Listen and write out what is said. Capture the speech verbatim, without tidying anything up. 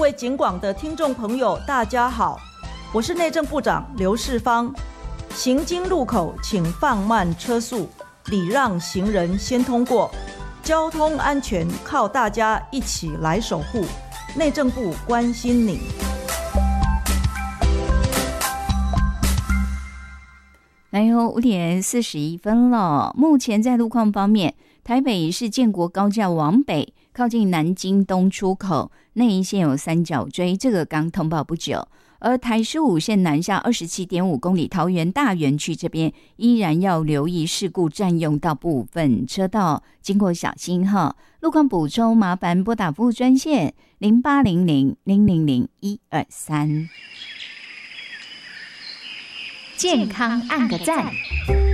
位警广的听众朋友，大家好，我是内政部长刘世芳。行经路口请放慢车速，礼让行人先通过。交通安全靠大家一起来守护，内政部关心你。 来哟，五点四十一分了。目前在路况方面，台北市建国高架往北，靠近南京东出口那一线有三角锥，这个刚通报不久。而台十五线南下 二十七点五 公里，桃园大园区这边依然要留意事故占用到部分车道，经过小心哈。路况补充，麻烦拨打服务专线零八零零零零零一二三。 健康按个赞。